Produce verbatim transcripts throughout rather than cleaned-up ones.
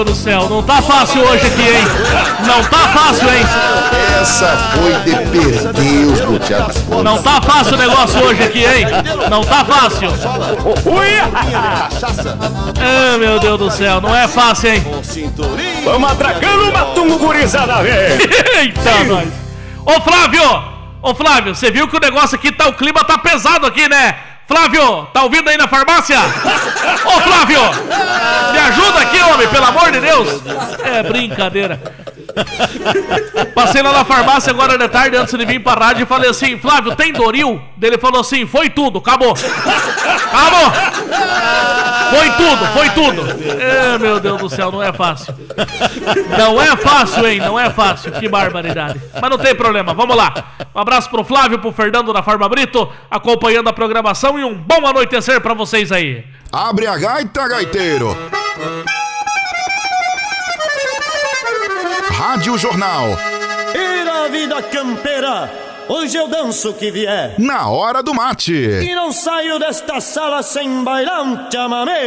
do céu, não tá fácil hoje aqui, hein? Não tá fácil, hein? Essa foi de perder os boteados. Não tá fácil o negócio hoje aqui, hein? Não tá fácil. Ah, meu Deus do céu, não é fácil, hein? Vamos atracando, matando gurizada, velho. Eita, nós. Ô, Flávio! Ô, Flávio, você viu que o negócio aqui tá, o clima tá pesado aqui, né? Flávio, tá ouvindo aí na farmácia? Ô, Flávio! Me ajuda aqui, homem, pelo amor de Deus! É brincadeira. Passei lá na farmácia agora de tarde, antes de vir pra rádio, e falei assim, Flávio, tem Doril? Ele falou assim, foi tudo, acabou. Acabou! Foi tudo, foi tudo. É, meu Deus do céu, não é fácil. Não é fácil, hein? Não é fácil. Que barbaridade. Mas não tem problema, vamos lá. Um abraço pro Flávio, pro Fernando da Farma Brito, acompanhando a programação e um bom anoitecer pra vocês aí. Abre a gaita, gaiteiro. Rádio Jornal. E na vida campeira, hoje eu danço o que vier. Na hora do mate. E não saio desta sala sem bailar um chamamé.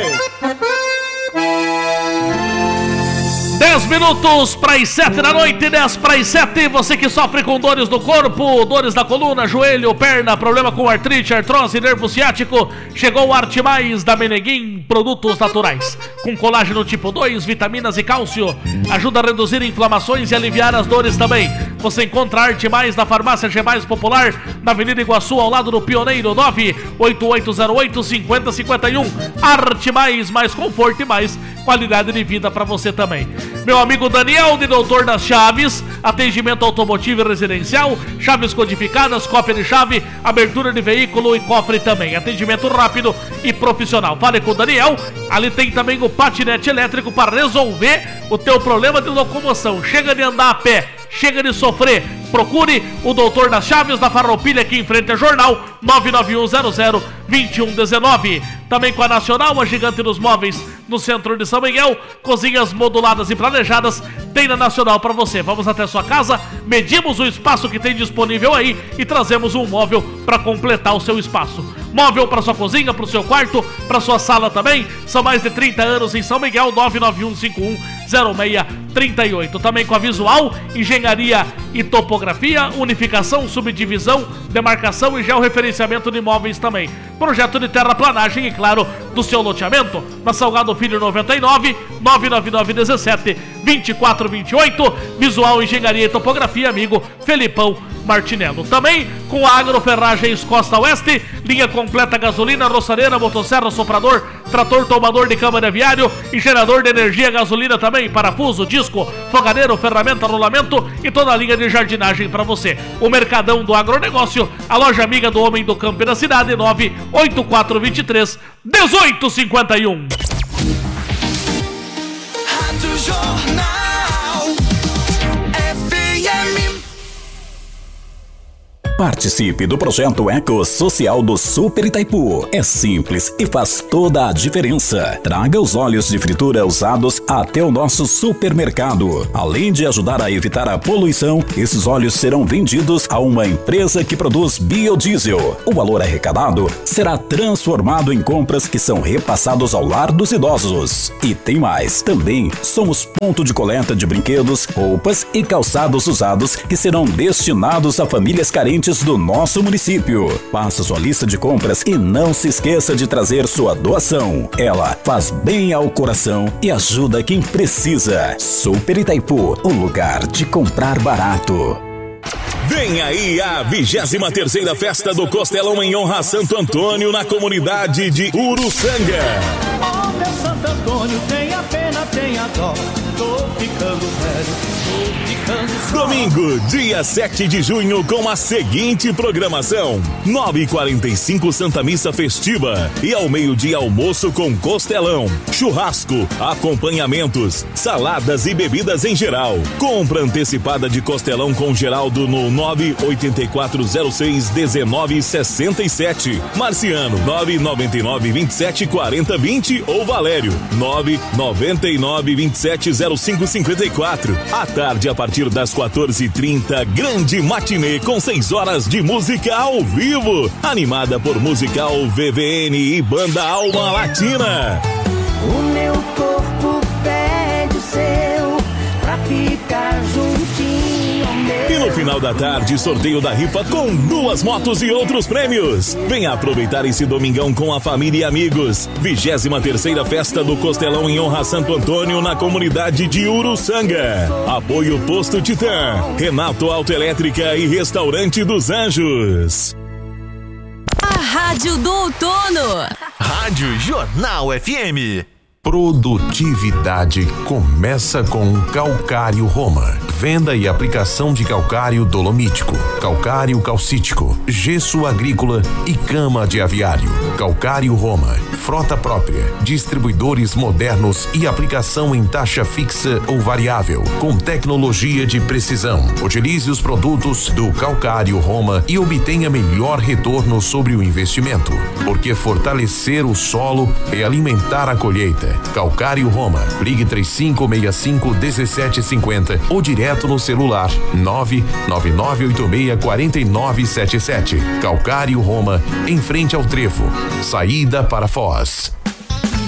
dez minutos para as sete da noite, dez para as sete. Você que sofre com dores no corpo, dores da coluna, joelho, perna, problema com artrite, artrose, nervo ciático, chegou o Arte Mais da Meneguim, produtos naturais. Com colágeno tipo dois, vitaminas e cálcio. Ajuda a reduzir inflamações e aliviar as dores também. Você encontra Arte Mais na farmácia G Mais Popular, na Avenida Iguaçu, ao lado do Pioneiro, nove oito oito zero oito, cinco zero cinco um. Arte Mais, mais conforto e mais qualidade de vida para você também. Meu amigo Daniel, de Doutor das Chaves, atendimento automotivo e residencial, chaves codificadas, cópia de chave, abertura de veículo e cofre também. Atendimento rápido e profissional. Fale com o Daniel, ali tem também o patinete elétrico para resolver o teu problema de locomoção. Chega de andar a pé, chega de sofrer. Procure o Doutor das Chaves na Farroupilha, aqui em frente ao Jornal, nove nove um zero zero, dois um um nove. Também com a Nacional, a gigante dos móveis, no centro de São Miguel. Cozinhas moduladas e planejadas, tem na Nacional para você. Vamos até sua casa, medimos o espaço que tem disponível aí e trazemos um móvel para completar o seu espaço. Móvel para sua cozinha, para o seu quarto, para sua sala também. São mais de trinta anos em São Miguel, nove nove um cinco um zero seis três oito. Também com a Visual, engenharia e topografia, unificação, subdivisão, demarcação e georreferenciamento de imóveis também. Projeto de terraplanagem e, claro, do seu loteamento. Na Salgado Filho noventa e nove, nove nove nove um sete, dois quatro dois oito. Visual, engenharia e topografia, amigo Felipão Martinello. Também com a Agroferragens Costa Oeste, linha completa gasolina, roçadeira, motosserra, soprador, trator tomador de câmara aviário e gerador de energia gasolina também, parafuso, disco, fogadeiro, ferramenta, rolamento e toda a linha de jardinagem para você. O Mercadão do Agronegócio, a loja amiga do homem do campo e da cidade, nove oito quatro dois três, um oito cinco um. Rádio Jornal F M. Participe do projeto Eco Social do Super Itaipu. É simples e faz toda a diferença. Traga os óleos de fritura usados até o nosso supermercado. Além de ajudar a evitar a poluição, esses óleos serão vendidos a uma empresa que produz biodiesel. O valor arrecadado será transformado em compras que são repassados ao lar dos idosos. E tem mais. Também somos ponto de coleta de brinquedos, roupas e calçados usados que serão destinados a famílias carentes do nosso município. Faça sua lista de compras e não se esqueça de trazer sua doação. Ela faz bem ao coração e ajuda quem precisa. Super Itaipu, o lugar de comprar barato. Vem aí a vigésima terceira Festa do Costelão em honra a Santo Antônio na comunidade de Uruçanga. Oh, meu Santo Antônio, tenha pena, tenha dó. Tô ficando velho, tô ficando só. Domingo, dia sete de junho, com a seguinte programação: nove e quarenta e cinco Santa Missa Festiva e ao meio-dia almoço com costelão, churrasco, acompanhamentos, saladas e bebidas em geral. Compra antecipada de costelão com Geraldo no nove oito quatro zero seis um nove seis sete, Marciano nove nove nove vinte e sete quarenta vinte ou Valério nove nove nove vinte e sete zero cinco cinquenta e quatro. À tarde, a partir das quatorze e trinta, grande matinê com seis horas de música ao vivo, animada por Musical V V N e Banda Alma Latina. O meu corpo pede final da tarde, sorteio da rifa com duas motos e outros prêmios. Venha aproveitar esse domingão com a família e amigos. vigésima terceira Festa do Costelão em honra a Santo Antônio na comunidade de Uruçanga. Apoio Posto Titã, Renato Autoelétrica e Restaurante dos Anjos. A Rádio do Outono. Rádio Jornal F M. Produtividade começa com Calcário Roma. Venda e aplicação de calcário dolomítico, calcário calcítico, gesso agrícola e cama de aviário. Calcário Roma. Frota própria, distribuidores modernos e aplicação em taxa fixa ou variável, com tecnologia de precisão. Utilize os produtos do Calcário Roma e obtenha melhor retorno sobre o investimento, porque fortalecer o solo é alimentar a colheita. Calcário Roma. Ligue três cinco seis cinco um sete cinco zero ou direto no celular nove nove nove oito seis quatro nove sete sete. Calcário Roma, em frente ao Trevo. Saída para Foz.